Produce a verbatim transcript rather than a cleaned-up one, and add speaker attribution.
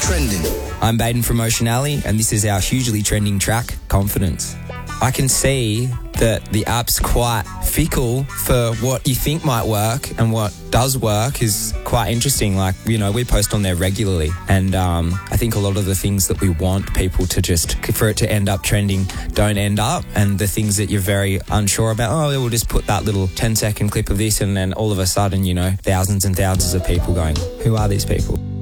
Speaker 1: Trending.
Speaker 2: I'm Baden from Ocean Alley, and this is our hugely trending track, Confidence. I can see that the app's quite fickle for what you think might work, and what does work is quite interesting. Like, you know, we post on there regularly, and um, I think a lot of the things that we want people to just, for it to end up trending, don't end up, and the things that you're very unsure about, oh, we'll just put that little ten second clip of this, and then all of a sudden, you know, thousands and thousands of people going, who are these people?